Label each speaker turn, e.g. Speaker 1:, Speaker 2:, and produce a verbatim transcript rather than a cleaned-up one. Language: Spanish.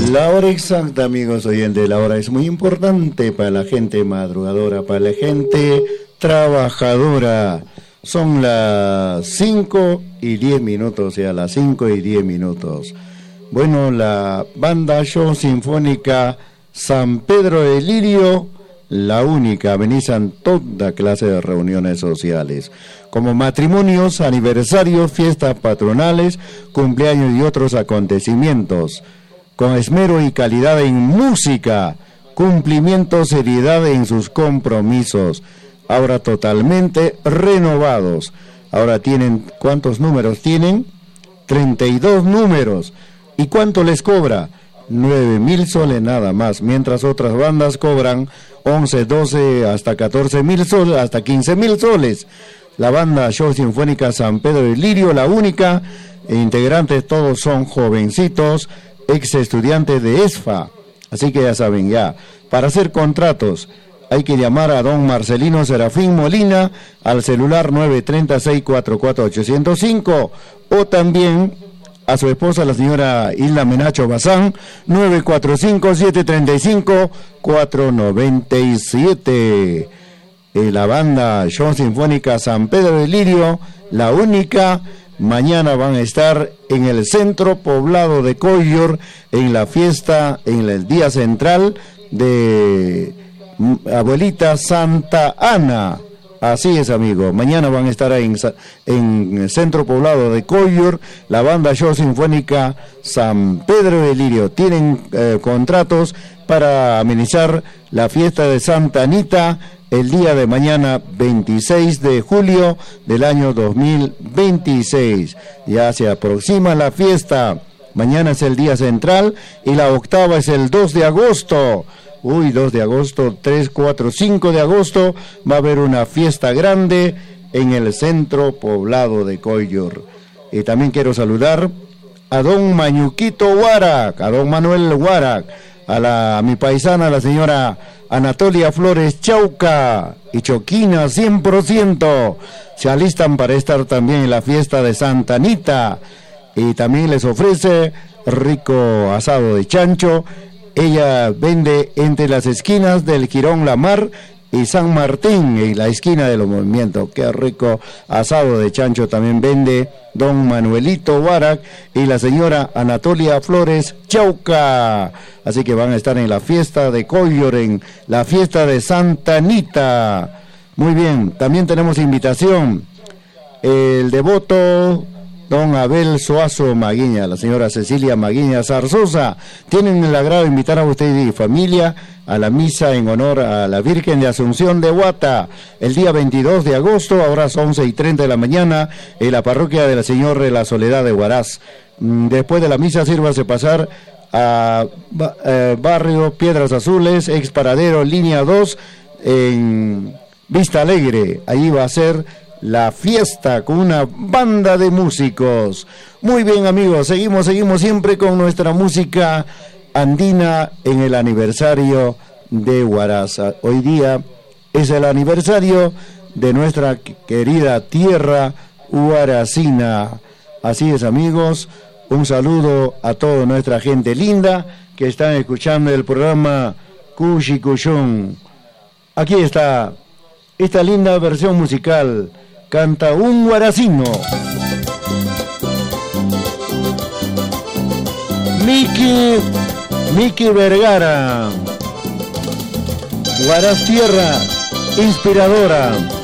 Speaker 1: La hora exacta, amigos oyentes, la hora es muy importante para la gente madrugadora, para la gente trabajadora. Son las cinco y diez minutos, o sea, las cinco y diez minutos. Bueno, la banda show sinfónica San Pedro de Lirio, la única, amenizan toda clase de reuniones sociales, como matrimonios, aniversarios, fiestas patronales, cumpleaños y otros acontecimientos, con esmero y calidad en música, cumplimiento, seriedad en sus compromisos, ahora totalmente renovados. Ahora tienen, ¿cuántos números tienen? treinta y dos números. ¿Y cuánto les cobra? nueve mil soles nada más, mientras otras bandas cobran once, doce, hasta catorce mil soles, hasta quince mil soles. La banda show sinfónica San Pedro de Lirio, la única, e integrantes todos son jovencitos, ex estudiantes de ESFA. Así que ya saben, ya, para hacer contratos hay que llamar a don Marcelino Serafín Molina al celular nueve tres cero, seis cuatro cuatro, ocho cero cinco, o también a su esposa, la señora Hilda Menacho Bazán, nueve cuatro cinco, siete tres cinco, cuatro nueve siete. Eh, la banda show sinfónica San Pedro de Lirio, la única, mañana van a estar en el centro poblado de Collor, en la fiesta, en el día central de Abuelita Santa Ana. Así es, amigo, mañana van a estar en, en el centro poblado de Collor, la banda show sinfónica San Pedro de Lirio. Tienen eh, contratos para amenizar la fiesta de Santa Anita el día de mañana, veintiséis de julio del año dos mil veintiséis. Ya se aproxima la fiesta, mañana es el día central y la octava es el dos de agosto. Uy, dos de agosto, tres, cuatro, cinco de agosto va a haber una fiesta grande en el centro poblado de Collor. Y también quiero saludar a don Mañuquito Huarac, a don Manuel Huarac, a, la, a mi paisana, la señora Anatolia Flores Chauca y Choquina cien por ciento. Se alistan para estar también en la fiesta de Santa Anita y también les ofrece rico asado de chancho. Ella vende entre las esquinas del Jirón La Mar y San Martín, en la esquina de los movimientos. Qué rico asado de chancho también vende don Manuelito Huarac y la señora Anatolia Flores Chauca. Así que van a estar en la fiesta de Collor, en la fiesta de Santa Anita. Muy bien, también tenemos invitación. El devoto don Abel Soazo Maguiña, la señora Cecilia Maguiña Zarzosa, tienen el agrado de invitar a usted y familia a la misa en honor a la Virgen de Asunción de Huata, el día veintidós de agosto, a horas once y treinta de la mañana, en la parroquia de la Señor de la Soledad de Huaraz. Después de la misa, sírvase pasar a eh, barrio Piedras Azules, ex paradero, línea dos, en Vista Alegre. Ahí va a ser la fiesta con una banda de músicos. Muy bien, amigos, seguimos, seguimos siempre con nuestra música andina en el aniversario de Huaraz. Hoy día es el aniversario de nuestra querida tierra huaracina. Así es, amigos, un saludo a toda nuestra gente linda que están escuchando el programa Cushi Cushun. Aquí está esta linda versión musical. Canta un huaracino. Miki, Miki Vergara. Huaraz tierra inspiradora.